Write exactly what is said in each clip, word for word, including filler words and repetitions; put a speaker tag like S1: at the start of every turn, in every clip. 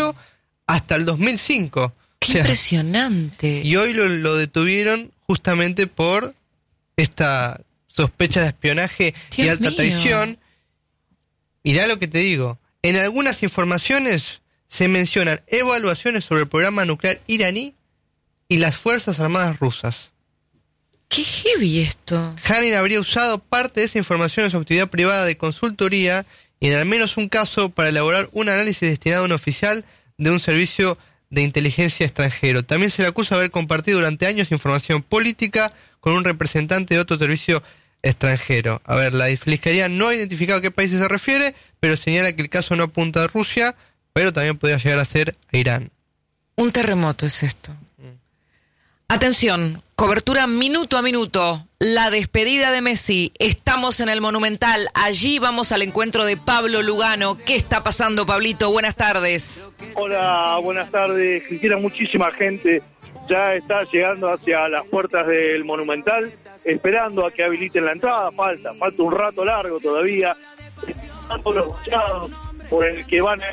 S1: ocho hasta el dos mil cinco.
S2: ¡Qué
S1: o sea,
S2: impresionante!
S1: Y hoy lo, lo detuvieron justamente por esta sospecha de espionaje
S2: Dios
S1: y alta
S2: mío.
S1: traición. Mirá lo que te digo. En algunas informaciones se mencionan evaluaciones sobre el programa nuclear iraní y las Fuerzas Armadas rusas.
S2: ¡Qué heavy esto!
S1: Hanin habría usado parte de esa información en su actividad privada de consultoría y en al menos un caso para elaborar un análisis destinado a un oficial de un servicio de inteligencia extranjero. También se le acusa de haber compartido durante años información política con un representante de otro servicio extranjero. A ver, la Fiscalía no ha identificado a qué países se refiere, pero señala que el caso no apunta a Rusia, pero también podría llegar a ser a Irán.
S2: Un terremoto es esto. Atención, cobertura minuto a minuto. La despedida de Messi. Estamos en el Monumental. Allí vamos al encuentro de Pablo Lugano. ¿Qué está pasando, Pablito? Buenas tardes.
S3: Hola, buenas tardes. Cristina, muchísima gente ya está llegando hacia las puertas del Monumental, esperando a que habiliten la entrada. Falta, falta un rato largo todavía. Están todos los buchados por el que van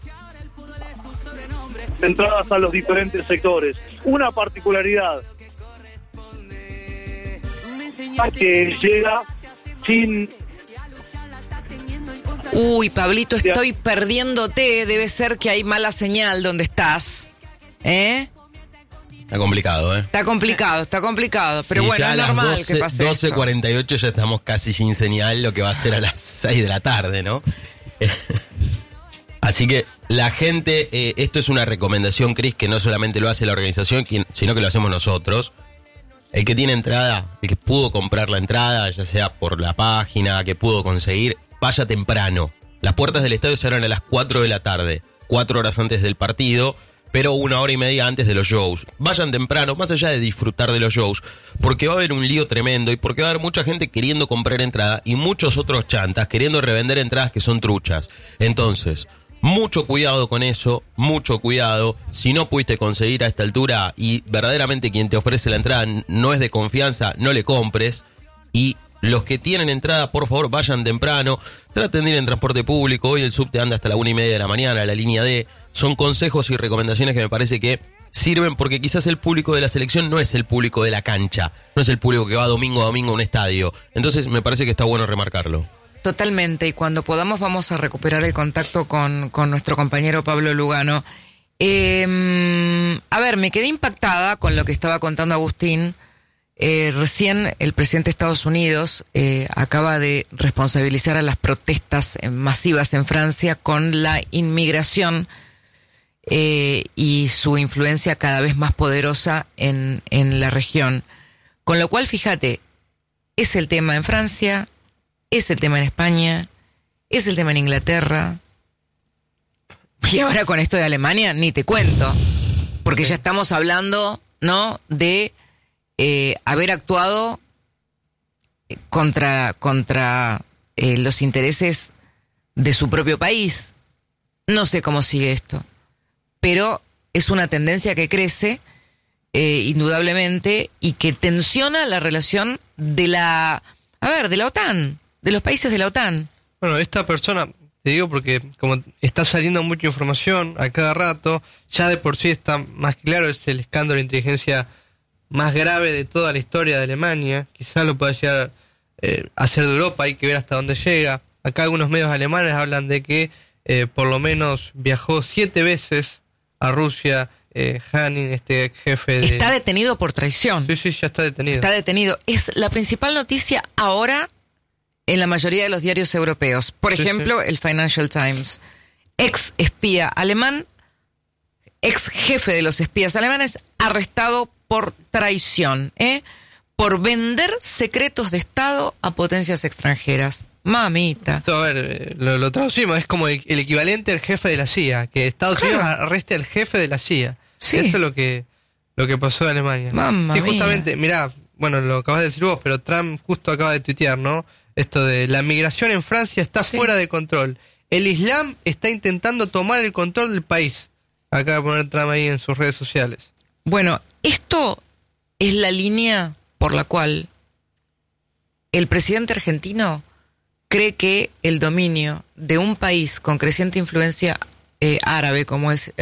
S3: entradas a los diferentes sectores. Una particularidad que llega sin...
S2: Uy, Pablito, estoy perdiéndote. Debe ser que hay mala señal donde estás. ¿Eh?
S4: Está complicado, ¿eh?
S2: Está complicado, está complicado. Pero
S4: sí,
S2: bueno,
S4: ya
S2: es
S4: a las
S2: normal
S4: doce,
S2: que pase
S4: doce
S2: esto.
S4: cuarenta y ocho ya estamos casi sin señal, lo que va a ser a las seis de la tarde, ¿no? Así que la gente, eh, esto es una recomendación, Cris, que no solamente lo hace la organización, sino que lo hacemos nosotros. El que tiene entrada, el que pudo comprar la entrada, ya sea por la página, que pudo conseguir, vaya temprano. Las puertas del estadio se abren a las cuatro de la tarde, cuatro horas antes del partido, pero una hora y media antes de los shows. Vayan temprano, más allá de disfrutar de los shows, porque va a haber un lío tremendo y porque va a haber mucha gente queriendo comprar entrada y muchos otros chantas queriendo revender entradas que son truchas. Entonces, mucho cuidado con eso, mucho cuidado. Si no pudiste conseguir a esta altura y verdaderamente quien te ofrece la entrada no es de confianza, no le compres. Y los que tienen entrada, por favor, vayan temprano. Traten de ir en transporte público. Hoy el subte anda hasta la una y media de la mañana, la línea D. Son consejos y recomendaciones que me parece que sirven porque quizás el público de la selección no es el público de la cancha. No es el público que va domingo a domingo a un estadio. Entonces me parece que está bueno remarcarlo.
S2: Totalmente, y cuando podamos vamos a recuperar el contacto con, con nuestro compañero Pablo Lugano. Eh, a ver, me quedé impactada con lo que estaba contando Agustín. Eh, recién el presidente de Estados Unidos eh, acaba de responsabilizar a las protestas masivas en Francia con la inmigración eh, y su influencia cada vez más poderosa en, en la región. Con lo cual, fíjate, es el tema en Francia, es el tema en España, es el tema en Inglaterra. Y ahora con esto de Alemania, ni te cuento. Porque ya estamos hablando, ¿no?, de eh, haber actuado contra, contra eh, los intereses de su propio país. No sé cómo sigue esto. Pero es una tendencia que crece, eh, indudablemente, y que tensiona la relación de la... A ver, de la OTAN. De los países de la OTAN.
S1: Bueno, esta persona, te digo porque como está saliendo mucha información a cada rato, ya de por sí está más claro, es el escándalo de inteligencia más grave de toda la historia de Alemania. Quizás lo pueda llegar eh, a ser de Europa, hay que ver hasta dónde llega. Acá algunos medios alemanes hablan de que eh, por lo menos viajó siete veces a Rusia, eh, Hanin, este jefe de...
S2: Está detenido por traición.
S1: Sí, sí, ya está detenido.
S2: Está detenido. Es la principal noticia ahora en la mayoría de los diarios europeos. Por
S1: sí,
S2: ejemplo,
S1: sí.
S2: el Financial Times. Ex espía alemán, ex jefe de los espías alemanes, arrestado por traición, ¿eh? Por vender secretos de Estado a potencias extranjeras. Mamita.
S1: Esto, a ver, eh, lo, lo traducimos, es como el, el equivalente al jefe de la C I A, que Estados
S2: Claro.
S1: Unidos arreste al jefe de la C I A.
S2: Sí.
S1: Eso es lo que, lo que pasó en Alemania.
S2: Mamma
S1: y
S2: mía.
S1: justamente, mirá, bueno, lo acabas de decir vos, pero Trump justo acaba de tuitear, ¿no? Esto de la migración en Francia está
S2: Sí.
S1: fuera de control. El Islam está intentando tomar el control del país. Acaba de poner Trump ahí en sus redes sociales.
S2: Bueno, esto es la línea por la cual el presidente argentino cree que el dominio de un país con creciente influencia eh, árabe como es